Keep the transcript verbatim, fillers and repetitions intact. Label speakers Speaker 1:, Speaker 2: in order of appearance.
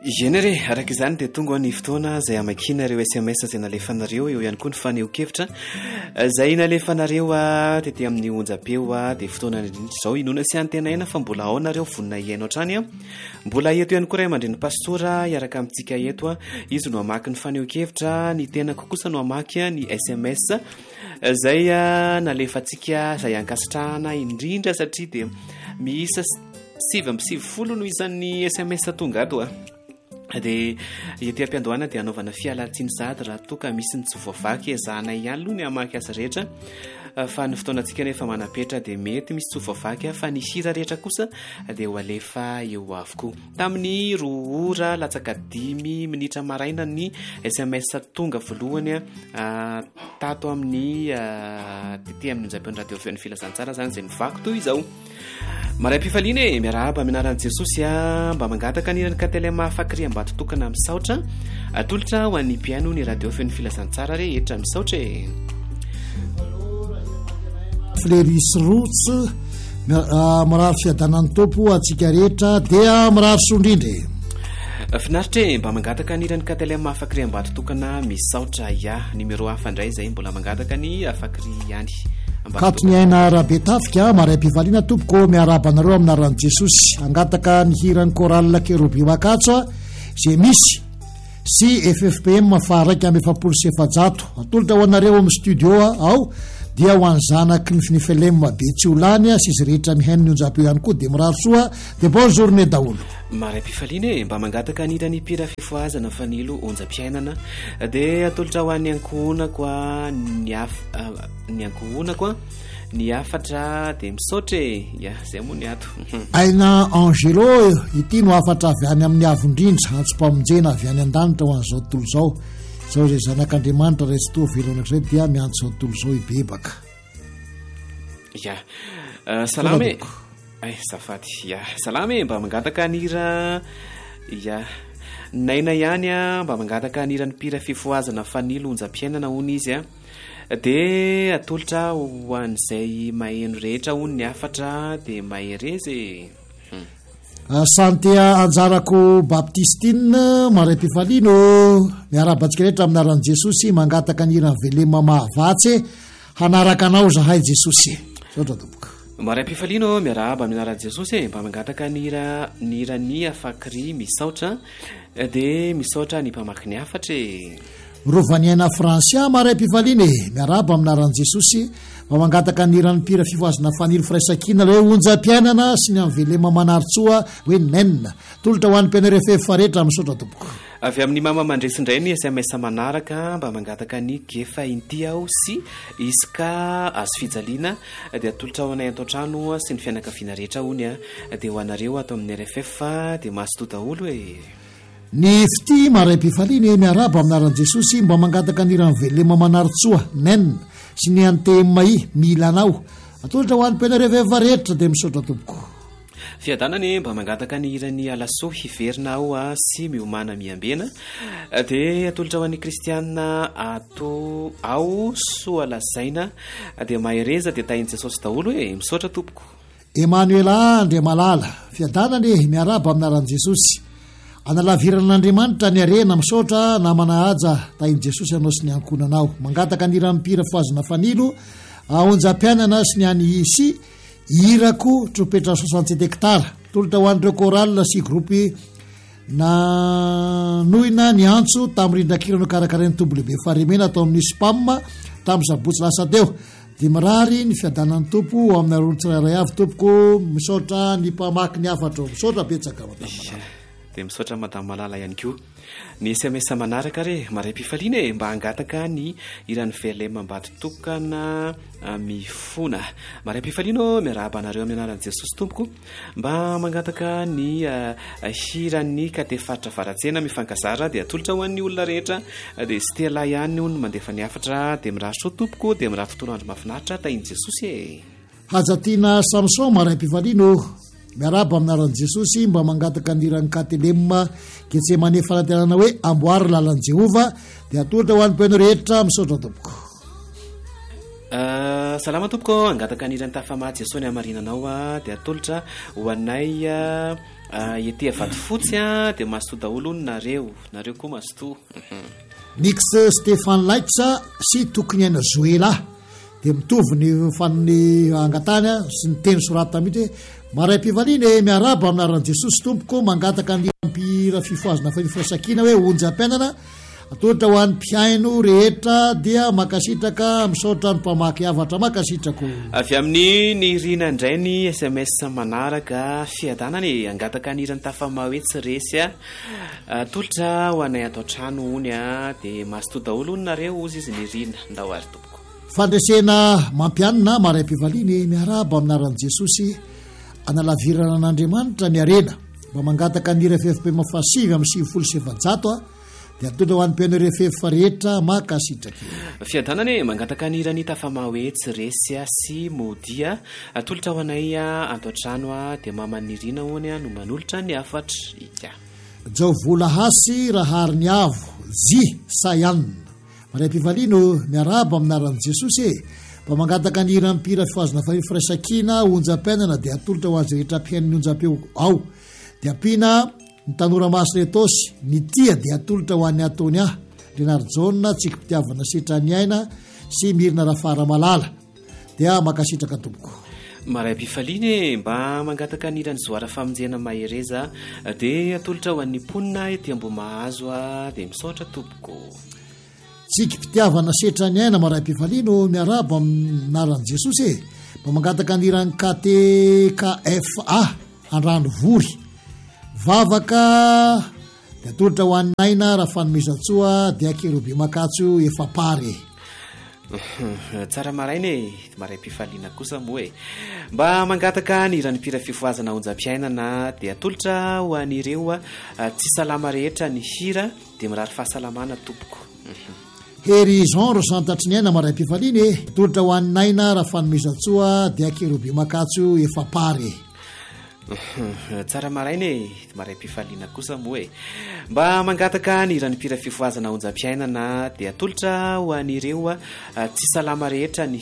Speaker 1: Jenere araka izany dia tonga ny fotoana izay amakina ireo S M S izay nalefanareo eo ihany koa ny faneho-kevitra izay nalefanareo tety amin'ny onjam-peo dia fotoana izao inona sy antenaina fa mbola ao nareo vonina iaino hatrany a mbola eto ihany koa ray aman-dreny pastora iaraka amintsika eto a izy no amaky ny faneho-kevitra ny tenako kosa no amaky ny S M S izay nalefantsika izay ankasitrahana indrindra satria dia miisa sivy amby sivy folo no isan'ny S M S tonga ato a dia ety am-piandohana dia anaovana fialan-tsiny sady raha toka misy ny tsy voavaky ezahana ihany aloha ny amaky azy rehetra fa ny fotoanantsika nefa manapetra dia mety misy tsy voavaky fa ny hira rehetra kosa dia ho alefa eo avokoa. Tamin'ny roa ora latsaka dimy minitra maraina ny S M S tonga voalohany tato amin'ny tety amin'ny onjam-peo radio feo ny filazantsara zany izay mivako toy izao. Maray-pifaliana e miarahaba aminaran'i Jesosy a mba mangataka nirany katelema fakry ambato tokana misaotra atolotra ho an'ny piano ny radio feo ny filazantsara rehetra misaotra e
Speaker 2: Fleris Roots marary fiadanan'ny tompo atsika rehetra dia marary sondrindry
Speaker 1: finaritra e mba mangataka nirany katelema fakry ambato tokana misaotra ya numéro afandray izay mbola mangataka ny fakry ihany
Speaker 2: kato ny aina rabe tafika maray-pivaliana tompoko miarabanareo aminaran'i Jesosy angataka ny hirany koralina kerobi makatso izay misy sy F F P M fa raika amby efapolo sy efajato atolotra ho anareo amin'ny studio ao dia ho any zanaky ny finifelema be tsy olany sy izy rehetra mihaino ny onjam-peo ihany koa dia mirary soa dia bonne journée daholo
Speaker 1: maray-pifaliana e mba mangataka nirany pira fifoazana fanilo onjam-piainana dia atolotra ho an'ny ankohona koa ny af- ny ankohona koa ny afatra dia misaotra e ya zay moa ny ato
Speaker 2: aina Angelo ity no afatra avy any amin'ny avondrindra antso-pamonjena avy any an-danitra ho an'izao tontolo izao zao zay zanak'Andriamanitra resy toa velona anak'iray dia miantso izao tontolo izao ibebaka
Speaker 1: ya salama e ay safady ya salama e mba mangataka nira ya naina ihany a mba mangataka nirany pira fifoazana fanilo onjam-piainana hony izy a dia atolotra ho an'izay maheno rehetra hony ny afatra dia maherezy
Speaker 2: Sante anjarako baptistine maray-pifaliano miarabantsika rehetra aminaran'i Jesosy mangataka nirany velema mahavatsy hanaraka anao zahay Jesosy saotra tomboka
Speaker 1: maray-pifaliano miarahaba aminaran'i Jesosy mba mangataka nira nirany afakry misaotra dia misaotra ny mpamaky ny afatra e
Speaker 2: rovaniaina Francia maray-pifaliana e miarahaba aminaran'i Jesosy mba mangataka nirany pira fifoazana fanilo firaisakina hoe onjam-piainana sy ny amin'ny velema manaritsoa hoe nenina tolotra ho an'ny mpianareo fefa rehetra misaotra tompoko
Speaker 1: avy amin'ny mama mandresindray ny S M S manaraka mba mangataka ny gefa inty aho sy iska azo fijaliana dia atolotra ho anay anto-trano sy ny fianakaviana rehetra hony a dia ho anareo ato amin'ny R F F dia mahasoto daholo e
Speaker 2: ny fity maray-pifaliana miarahaba aminaran'i Jesosy mba mangataka nirany velema manaritsoa nenina sy ny antemai milanao atolotra ho an'ny mpianareo fefa rehetra dia misaotra tompoko
Speaker 1: fiadanany mba mangataka ny irany alaso hiverina ao a sy miomana miambena dia atolotra ho an'ny kristianina ato ao soa lazaina dia mahereza dia tahin'i Jesosy daholo e misaotra tompoko
Speaker 2: Emmanuela Andre Malala fiadanany miarahaba aminaran'i Jesosy analaviran'Andriamanitra ny arena misaotra na manahaja tahin'i Jesosy anao sy ny ankonanao mangataka nirany pira fifoazana fanilo onjam-piainana sy ny any isy irako tropetra soixante-sept hectara tolotra ho an'ireo koralina sy groupy na nohina ny antso tamin'ny rindrakirano karakarain'ny W B farimena atao amin'ny spam tamin'ny sabotsy lasa teo dia mirary ny fiadanan'ny tompo amin'ny arolo-tsirairay avy tompoko misaotra ny mpamaky ny afatra misaotra betsaka
Speaker 1: dia misaotra madamo malala ihany koa ny S M S manaraka re maray-pifaliana e mba hangataka ny irany velema mbato tokana mifona maray-pifaliana miarahaba anareo amin'ny anaran'i Jesosy tompoko mba mangataka ny hirany katefatra varatsena mifankazara dia atolotra ho an'ny olona rehetra dia stela ihany no mandefa ny afatra dia mirary soa tompoko dia mirary fotoana andro mahafinaritra tahin'i Jesosy e
Speaker 2: hajatiana Samson maray-pifaliana miarahaba aminaran'i Jesosy mba mangataka nirany katelema Getsemane fanatenana hoe amboary lalan'i Jehova dia atolotra ho an'ny mpiaino rehetra misaotra tompoko
Speaker 1: salama tompoko angataka anirany tafamatsy asony amarinanao a dia atolotra ho anay ety vato fotsy a dia masoto daholo ny nareo nareo koa masoto
Speaker 2: nix Stéphane Laitsa sy tokony aina Zoela dia mitovy ny fanny angatany sy ny teny sorata mihitsy hoe maray mpivaliny miaraba aminaran'i Jesosy tompoko mangataka ny mpira fifoazana firasakina hoe onjam-piainana atolotra ho an'ny mpiaino rehetra dia makasitraka misaotra ny mpamaky avatra makasitrako
Speaker 1: avy amin'ny ny rina indray ny S M S manaraka fiadanany angataka anirany tafamao hoe tsy resy a atolotra ho anay atao trano hony a dia masoto daholo ny nareo ozy izy ny rina ndao ary tompoko
Speaker 2: fandresena mampianina maray mpivaliny miaraba aminaran'i Jesosy analavirana an'Andriamanitra miarena mba mangataka nira F F P mafasivy amin'ny sivifolo sy efajato a dia atolotra ho an'ny mpiaino rehefa rehetra makasitraky
Speaker 1: fiadanany mangataka anirany tafamao hoe tsy resy a sy modia atolotra ho anay a atao trano a dia mamanirina hony a no manolotra ny afatra ika
Speaker 2: jao vola hasy rahary ny avo zy sayanna maray mpivalino miaraba aminaran'i Jesosy e mba mangataka nira mpira fifoazana firasakina onjam-piainana dia atolotra ho azy rehetra mpiainony onjam-peo ao dia ampina ny tanora maso retosy ny tia dia atolotra ho an'ny ataony ah Renard Jaune tsika mpitiavana sitra ny aina sy mirina rafara malala dia makasitraka tompoko
Speaker 1: maray mpifaliny mba mangataka nirany zoara famonjena mahereza dia atolotra ho an'ny ponina ety ambo mahazo a dia misaotra tompoko
Speaker 2: tsika mpitiavana setra ny aina maray mpifalino miaraba aminaran'i Jesosy e mba mangataka nirany K T K F A andrano vory vavaka dia atolotra ho annaina raha fanomezatsoa dia kerobe makatso efa pary
Speaker 1: tsara maraina e maray mpifaliana kosa moa e mba mangataka nirany mpira fifoazana onjam-piainana dia atolotra ho an'ireo tsy salama rehetra ny hira dia mirary fahasalamana tompoko
Speaker 2: hery Jean ro santatry ny aina maray mpifaliny e atolotra ho annaina raha fanomezatsoa dia kerobe makatso efa pary
Speaker 1: tsara maraina e maray mpifaliana kosa moa e mba mangataka nirany mpira fifoazana onjam-piainana dia atolotra ho an'ireo tsy salama rehetra ny